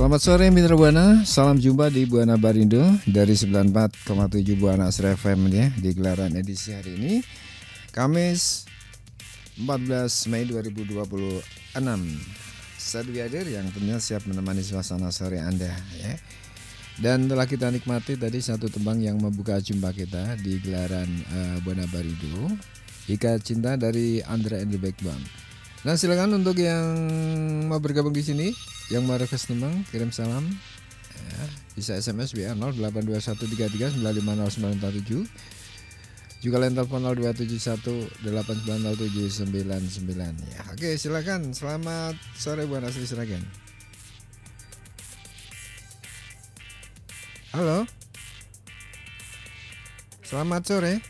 Selamat sore Mitra Buana, salam jumpa di Buana Barindo dari 94,7 Buana Asri FM ya, di gelaran edisi hari ini Kamis 14 Mei 2026. Saya Dwi Hadir yang tentunya siap menemani suasana sore Anda ya. Dan telah kita nikmati tadi satu tembang yang membuka jumpa kita di gelaran Buana Barindo, Ika Cinta dari Andra and the Backbone. Nah, silakan untuk yang mau bergabung di sini, yang mau request tembang, kirim salam ya, bisa SMS WA 082133950947. Juga lain telepon 0271890799 ya. Oke, silakan. Selamat sore Buana Asri Sragen. Halo. Selamat sore.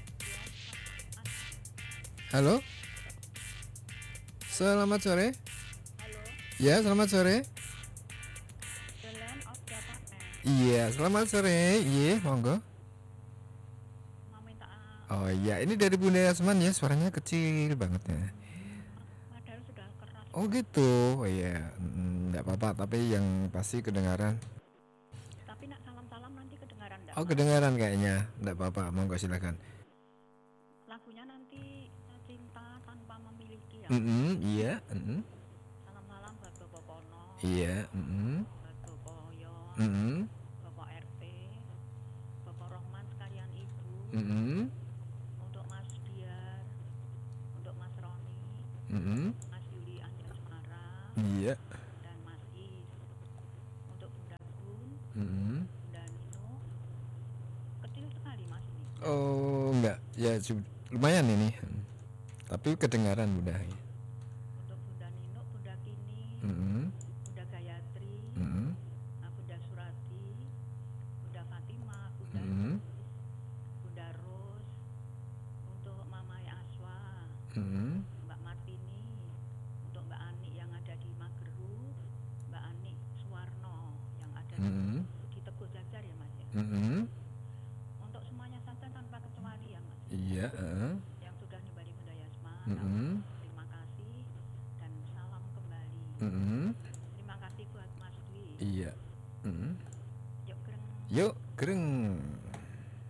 Halo. Selamat sore. Halo. Ya, selamat sore. The Land of Japan. Iya, selamat sore. Iya, monggo. Mau minta Oh iya, ini dari Bunda Yasman ya, suaranya kecil banget ya. padahal sudah keras. Oh gitu, oh iya, enggak apa-apa, tapi yang pasti kedengaran. Tapi nak salam-salam nanti kedengaran enggak? Oh kedengaran kayaknya, enggak apa-apa, monggo silakan. Lagunya nanti Cinta Tanpa Memiliki ya. Iya, Salam-salam buat Bapak Pono. iya, Buat Bapak Oyon, Bapak RT, Bapak Rohman sekalian Ibu, untuk Mas Diar, untuk Mas Roni, Mas Yuli Andi Asmara, iya, dan Mas Is. Untuk Bunda Gun, Bunda Nino, kecil sekali Mas ini. Oh enggak, ya lumayan ini, tapi kedengaran Bunda. Untuk Bunda Nino, Bunda Kini, Bunda Gayatri, Bunda Surati, Bunda Fatima, Bunda Ros, untuk Mama Aswa, Mbak Martini, untuk Mbak Ani yang ada di Mageru, Mbak Ani Suwarno yang ada di Teguh Jajar ya Mas ya. Untuk semuanya saja tanpa kecuali ya Mas. Iya, Yang sudah nimbali Bunda Yasma, terima kasih dan salam kembali. Terima kasih buat Mas Dwi. iya.